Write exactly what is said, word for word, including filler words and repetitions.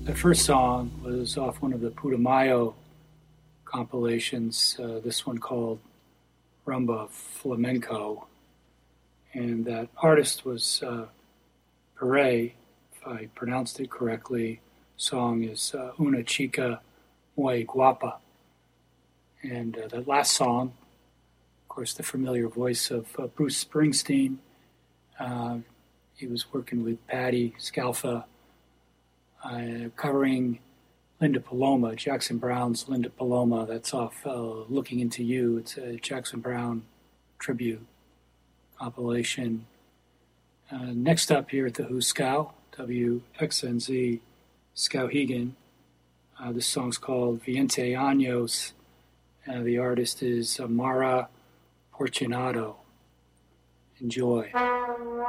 The first song was off one of the Putumayo compilations, uh, this one called Rumba Flamenco. And that artist was uh, Pere, if I pronounced it correctly. Song is uh, Una Chica Muy Guapa. And uh, that last song, of course, the familiar voice of uh, Bruce Springsteen. Uh, he was working with Patti Scialfa, uh, covering Linda Paloma, Jackson Browne's Linda Paloma. That's off uh, Looking Into You. It's a Jackson Browne tribute compilation. Uh, next up here at the Who Scow, W X N Z Skowhegan. Uh, this song's called Veinte Años. Uh, the artist is Amara Fortunato. Enjoy.